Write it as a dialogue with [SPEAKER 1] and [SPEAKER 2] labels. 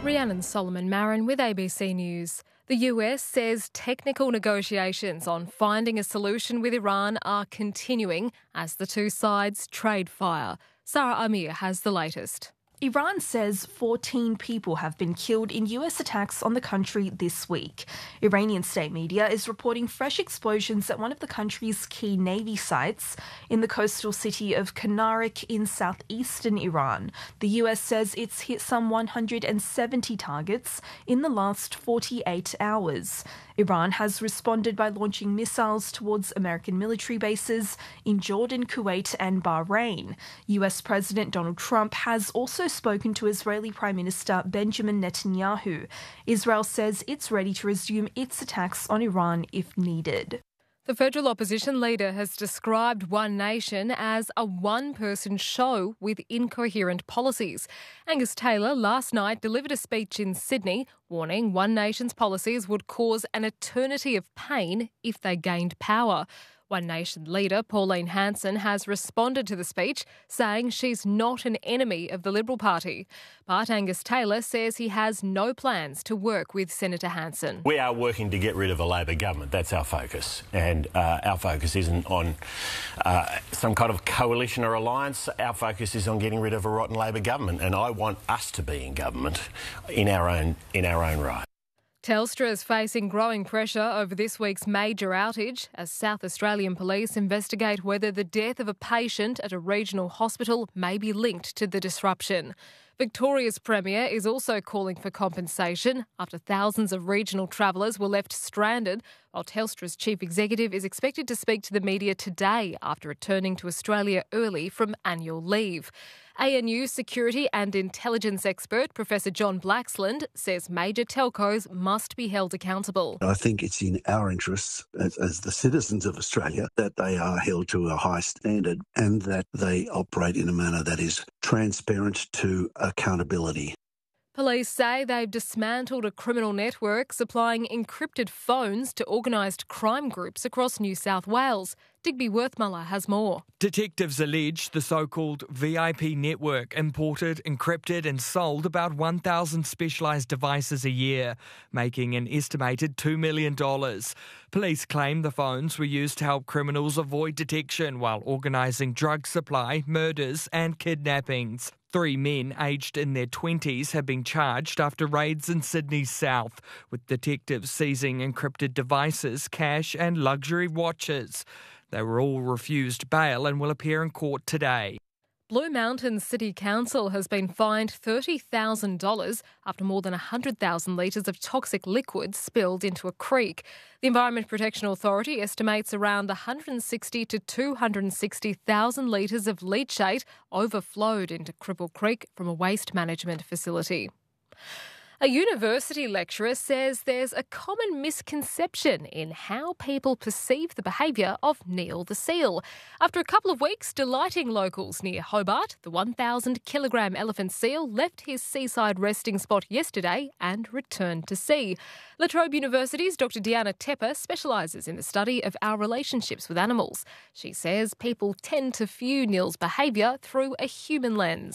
[SPEAKER 1] Rhiannon Solomon Marin with ABC News. The US says technical negotiations on finding a solution with Iran are continuing as the two sides trade fire. Sarah Amir has the latest.
[SPEAKER 2] Iran says 14 people have been killed in US attacks on the country this week. Iranian state media is reporting fresh explosions at one of the country's key navy sites in the coastal city of Kanarik in southeastern Iran. The US says it's hit some 170 targets in the last 48 hours. Iran has responded by launching missiles towards American military bases in Jordan, Kuwait and Bahrain. US President Donald Trump has also spoken to Israeli Prime Minister Benjamin Netanyahu. Israel says it's ready to resume its attacks on Iran if needed.
[SPEAKER 1] The federal opposition leader has described One Nation as a one-person show with incoherent policies. Angus Taylor last night delivered a speech in Sydney warning One Nation's policies would cause an eternity of pain if they gained power. One Nation leader Pauline Hanson has responded to the speech, saying she's not an enemy of the Liberal Party. But Angus Taylor says he has no plans to work with Senator Hanson.
[SPEAKER 3] We are working to get rid of a Labor government. That's our focus. And our focus isn't on some kind of coalition or alliance. Our focus is on getting rid of a rotten Labor government. And I want us to be in government in our own right.
[SPEAKER 1] Telstra is facing growing pressure over this week's major outage as South Australian police investigate whether the death of a patient at a regional hospital may be linked to the disruption. Victoria's Premier is also calling for compensation after thousands of regional travellers were left stranded, while Telstra's chief executive is expected to speak to the media today after returning to Australia early from annual leave. ANU security and intelligence expert Professor John Blaxland says major telcos must be held accountable.
[SPEAKER 4] I think it's in our interests as the citizens of Australia that they are held to a high standard and that they operate in a manner that is transparent to accountability.
[SPEAKER 1] Police say they've dismantled a criminal network supplying encrypted phones to organised crime groups across New South Wales. Digby Worthmuller has more.
[SPEAKER 5] Detectives allege the so-called VIP network imported, encrypted and sold about 1,000 specialised devices a year, making an estimated $2 million. Police claim the phones were used to help criminals avoid detection while organising drug supply, murders and kidnappings. 3 men aged in their 20s have been charged after raids in Sydney's south, with detectives seizing encrypted devices, cash and luxury watches. They were all refused bail and will appear in court today.
[SPEAKER 1] Blue Mountains City Council has been fined $30,000 after more than 100,000 litres of toxic liquid spilled into a creek. The Environment Protection Authority estimates around 160 to 260,000 litres of leachate overflowed into Cripple Creek from a waste management facility. A university lecturer says there's a common misconception in how people perceive the behaviour of Neil the seal. After a couple of weeks delighting locals near Hobart, the 1,000-kilogram elephant seal left his seaside resting spot yesterday and returned to sea. La Trobe University's Dr Deanna Tepper specialises in the study of our relationships with animals. She says people tend to view Neil's behaviour through a human lens.